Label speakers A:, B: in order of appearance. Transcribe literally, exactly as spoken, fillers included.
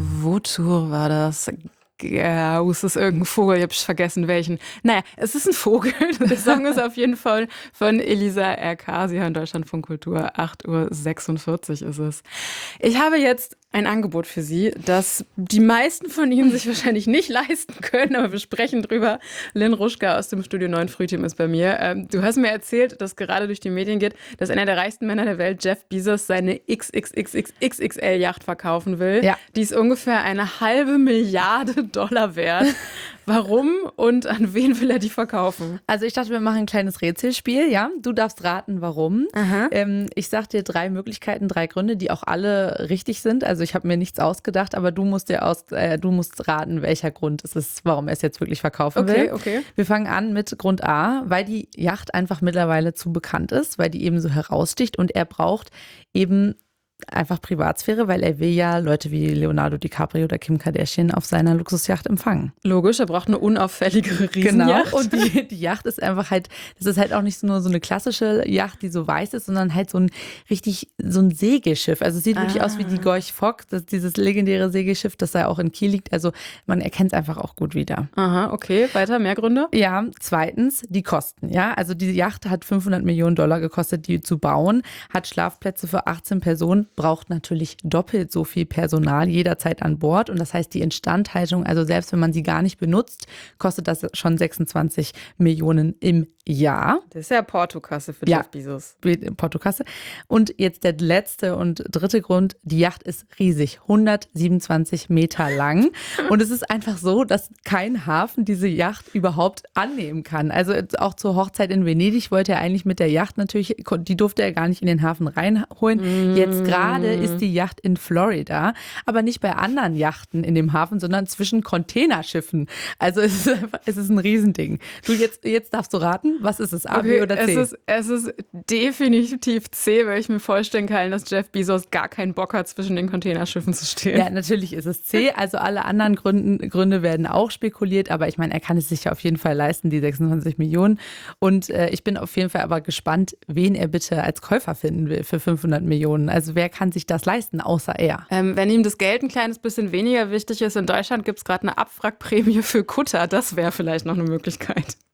A: Wotour war das? Ja, es ist irgendein Vogel, ich habe vergessen welchen. Naja, es ist ein Vogel. Der Song ist auf jeden Fall von Elisa R K. Sie hören Deutschlandfunk Kultur, acht Uhr sechsundvierzig ist es. Ich habe jetzt ein Angebot für Sie, das die meisten von Ihnen sich wahrscheinlich nicht leisten können, aber wir sprechen drüber. Lynn Ruschka aus dem Studio neun Frühteam ist bei mir. Ähm, du hast mir erzählt, dass gerade durch die Medien geht, dass einer der reichsten Männer der Welt, Jeff Bezos, seine X X X X X L-Yacht verkaufen will.
B: Ja.
A: Die ist ungefähr eine halbe Milliarde Dollar wert. Warum und an wen will er die verkaufen?
B: Also ich dachte, wir machen ein kleines Rätselspiel, ja. Du darfst raten, warum. Ähm, ich sag dir drei Möglichkeiten, drei Gründe, die auch alle richtig sind. Also ich habe mir nichts ausgedacht, aber du musst dir aus, äh, du musst raten, welcher Grund es ist, warum er es jetzt wirklich verkaufen will.
A: Okay, okay.
B: Wir fangen an mit Grund A, weil die Yacht einfach mittlerweile zu bekannt ist, weil die eben so heraussticht und er braucht eben einfach Privatsphäre, weil er will ja Leute wie Leonardo DiCaprio oder Kim Kardashian auf seiner Luxusjacht empfangen.
A: Logisch, er braucht eine unauffälligere Riesenjacht.
B: Genau, und die, die Yacht ist einfach halt, das ist halt auch nicht nur so eine klassische Yacht, die so weiß ist, sondern halt so ein richtig, so ein Segelschiff. Also es sieht wirklich
A: Ah.
B: aus wie die Gorch Fock, das, dieses legendäre Segelschiff, das da auch in Kiel liegt. Also man erkennt es einfach auch gut wieder.
A: Aha, okay, weiter, mehr Gründe?
B: Ja, zweitens die Kosten. Ja, also die Yacht hat fünfhundert Millionen Dollar gekostet, die zu bauen, hat Schlafplätze für achtzehn Personen, braucht natürlich doppelt so viel Personal jederzeit an Bord. Und das heißt, die Instandhaltung, also selbst wenn man sie gar nicht benutzt, kostet das schon sechsundzwanzig Millionen im Jahr.
A: Das ist ja Portokasse für
B: Ja.
A: Jeff Bezos.
B: Portokasse. Und jetzt der letzte und dritte Grund, die Yacht ist riesig, hundertsiebenundzwanzig Meter lang. Und es ist einfach so, dass kein Hafen diese Yacht überhaupt annehmen kann. Also auch zur Hochzeit in Venedig wollte er eigentlich mit der Yacht natürlich, die durfte er gar nicht in den Hafen reinholen. Jetzt gerade ist die Yacht in Florida, aber nicht bei anderen Yachten in dem Hafen, sondern zwischen Containerschiffen. Also es ist einfach, es ist ein Riesending. Du, jetzt, jetzt darfst du raten, was ist es, A, B
A: Okay,
B: oder C?
A: es ist, es ist definitiv C, weil ich mir vorstellen kann, dass Jeff Bezos gar keinen Bock hat, zwischen den Containerschiffen zu stehen.
B: Ja, natürlich ist es C. Also alle anderen Gründen, Gründe werden auch spekuliert, aber ich meine, er kann es sich ja auf jeden Fall leisten, die sechsundzwanzig Millionen. Und äh, ich bin auf jeden Fall aber gespannt, wen er bitte als Käufer finden will für fünfhundert Millionen. Also wer kann sich das leisten, außer er?
A: Ähm, wenn ihm das Geld ein kleines bisschen weniger wichtig ist, in Deutschland gibt es gerade eine Abwrackprämie für Kutter. Das wäre vielleicht noch eine Möglichkeit.